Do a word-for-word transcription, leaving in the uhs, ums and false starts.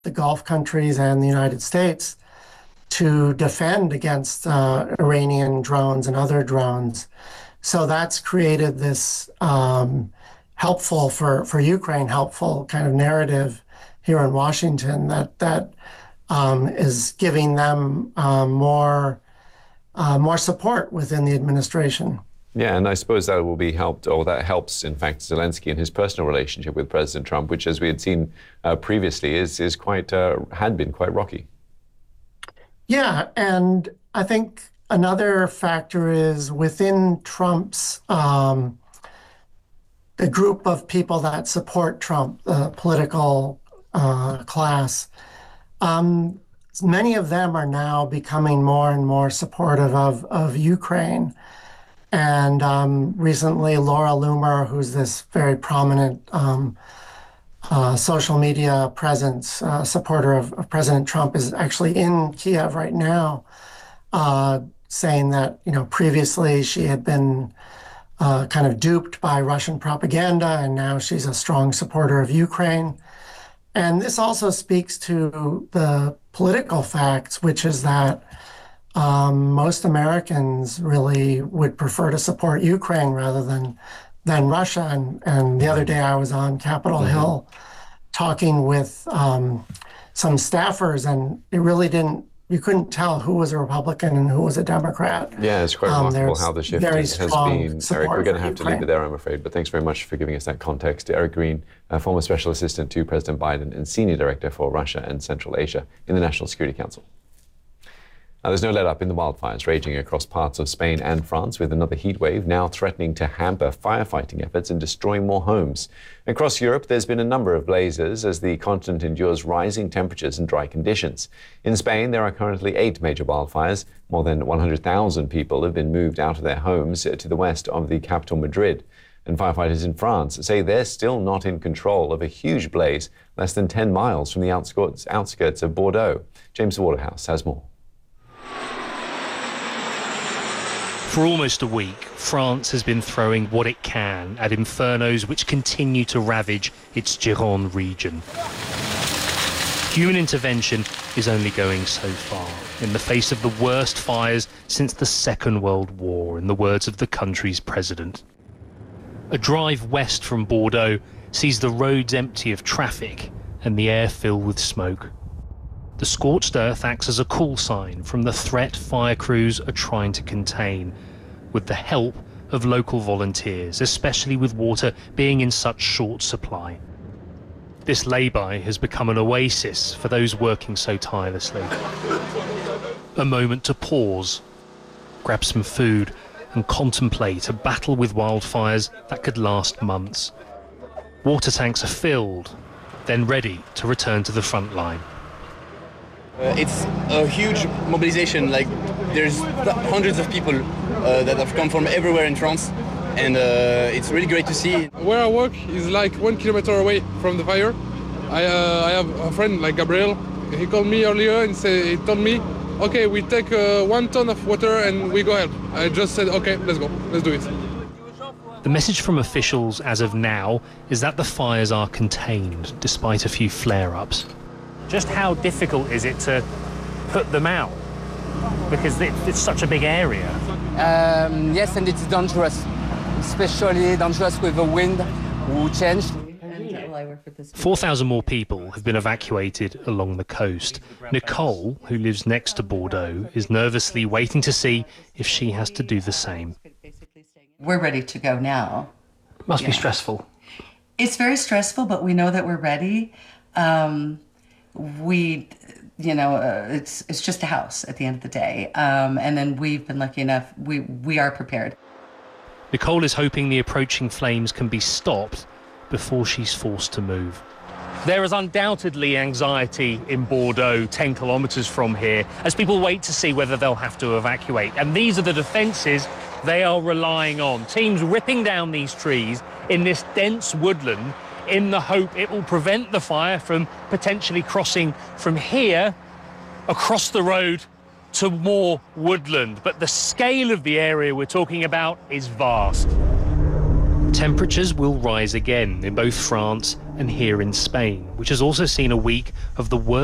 the Gulf countries and the United States to defend against uh, Iranian drones and other drones. So that's created this um, helpful for, for Ukraine, helpful kind of narrative here in Washington that that um, is giving them um, more uh, more support within the administration. Yeah, and I suppose that will be helped, or that helps, in fact, Zelensky in his personal relationship with President Trump, which, as we had seen uh, previously, is is quite uh, had been quite rocky. Yeah, and I think another factor is within Trump's um, the group of people that support Trump, the political uh, class. Um, many of them are now becoming more and more supportive of of Ukraine. And um, recently, Laura Loomer, who's this very prominent um, uh, social media presence, uh, supporter of, of President Trump, is actually in Kiev right now, uh, saying that, you know, previously she had been uh, kind of duped by Russian propaganda, and now she's a strong supporter of Ukraine. And this also speaks to the political facts, which is that Um, most Americans really would prefer to support Ukraine rather than than Russia. And, and the other day I was on Capitol mm-hmm. Hill talking with um, some staffers, and it really didn't, you couldn't tell who was a Republican and who was a Democrat. Yeah, it's quite um, remarkable how the shift has, has been. Eric, we're going to have Ukraine. to leave it there, I'm afraid, but thanks very much for giving us that context. Eric Green, uh, former Special Assistant to President Biden and Senior Director for Russia and Central Asia in the National Security Council. Now, there's no let-up in the wildfires raging across parts of Spain and France, with another heat wave now threatening to hamper firefighting efforts and destroy more homes. Across Europe, there's been a number of blazes as the continent endures rising temperatures and dry conditions. In Spain, there are currently eight major wildfires. More than one hundred thousand people have been moved out of their homes to the west of the capital, Madrid. And firefighters in France say they're still not in control of a huge blaze less than ten miles from the outskirts, outskirts of Bordeaux. James Waterhouse has more. For almost a week, France has been throwing what it can at infernos which continue to ravage its Gironde region. Human intervention is only going so far in the face of the worst fires since the Second World War, in the words of the country's president. A drive west from Bordeaux sees the roads empty of traffic and the air filled with smoke. The scorched earth acts as a call sign from the threat fire crews are trying to contain, with the help of local volunteers, especially with water being in such short supply. This lay-by has become an oasis for those working so tirelessly. A moment to pause, grab some food, and contemplate a battle with wildfires that could last months. Water tanks are filled, then ready to return to the front line. Uh, it's a huge mobilization. Like, there's hundreds of people uh, that have come from everywhere in France, and uh, it's really great to see. Where I work is like one kilometer away from the fire. I, uh, I have a friend like Gabriel. He called me earlier and say, he told me, okay, we take uh, one ton of water and we go help. I just said, okay, let's go, let's do it. The message from officials as of now is that the fires are contained, despite a few flare-ups. Just how difficult is it to put them out? Because it's such a big area. Um, yes, and it's dangerous, especially dangerous with the wind who changed. four thousand more people have been evacuated along the coast. Nicole, who lives next to Bordeaux, is nervously waiting to see if she has to do the same. We're ready to go now. Must yeah. be stressful. It's very stressful, but we know that we're ready. Um, we, you know, uh, it's it's just a house at the end of the day. Um, and then we've been lucky enough, we, we are prepared. Nicole is hoping the approaching flames can be stopped before she's forced to move. There is undoubtedly anxiety in Bordeaux, ten kilometres from here, as people wait to see whether they'll have to evacuate. And these are the defences they are relying on. Teams ripping down these trees in this dense woodland in the hope it will prevent the fire from potentially crossing from here across the road to more woodland. But the scale of the area we're talking about is vast. Temperatures will rise again in both France and here in Spain, which has also seen a week of the worst